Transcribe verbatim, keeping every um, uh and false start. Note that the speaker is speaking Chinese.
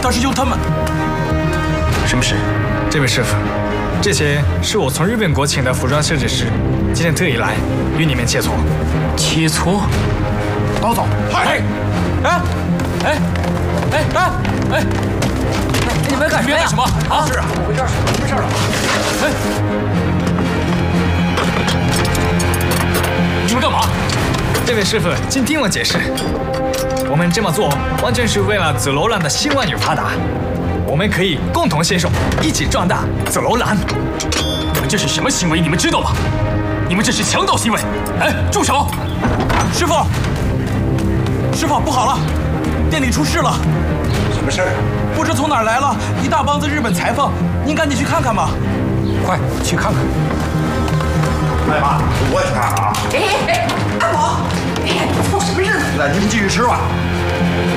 倒是由他们。 什么事？ 这位师傅，这些是我从日本国请的服装设计师，今天特意来与你们切磋。 切磋？ 都走。 嗨！哎哎哎哎哎！你们干什么呀？干什么啊？ 是啊，怎么回事？什么事了？ 哎！你们干嘛？ 这位师傅，请听我解释。我们这么做完全是为了紫罗兰的兴旺与发达。我们可以共同携手，一起壮大紫罗兰。 你们这是什么行为？你们知道吗？你们这是强盗行为！哎，住手！ 师傅，师傅，不好了，店里出事了。 什么事儿？ 不知从哪儿来了一大帮子日本裁缝，您赶紧去看看吧。 快去看看。哎妈，我去看看啊！ 哎哎哎，阿宝，哎，凑什么热闹？ 那你们继续吃吧。